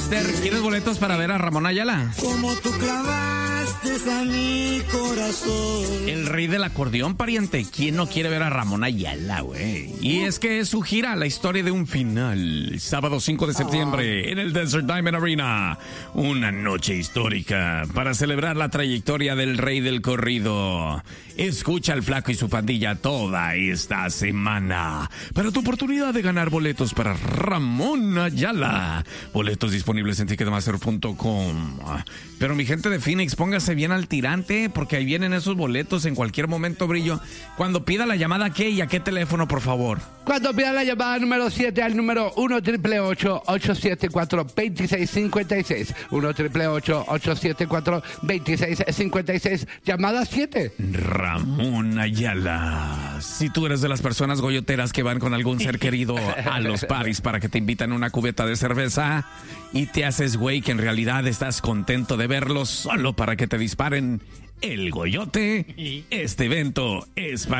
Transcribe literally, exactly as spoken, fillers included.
Mister, ¿quieres boletos para ver a Ramón Ayala? Como tú clavaste a mi corazón. El rey del acordeón, pariente. ¿Quién no quiere ver a Ramón Ayala, güey? Y es que es su gira, la historia de un final. Sábado cinco de septiembre en el Desert Diamond Arena. Una noche histórica para celebrar la trayectoria del rey del corrido. Escucha al Flaco y su pandilla toda esta semana para tu oportunidad de ganar boletos para Ramón Ayala. Boletos disponibles en ticketmaster punto com. Pero mi gente de Phoenix, póngase bien al tirante porque ahí vienen esos boletos en cualquier momento, Brillo. Cuando pida la llamada, ¿qué y a qué teléfono, por favor? Cuando pida la llamada número siete al número uno triple ocho, ocho siete cuatro, dos seis cinco seis. uno triple ocho, ocho siete cuatro, dos seis cinco seis. Llamada siete. Ramón Ayala. Si tú eres de las personas goyoteras que van con algún ser querido a los paris para que te invitan una cubeta de cerveza y te haces güey que en realidad estás contento de verlos solo para que te disparen el goyote, este evento es para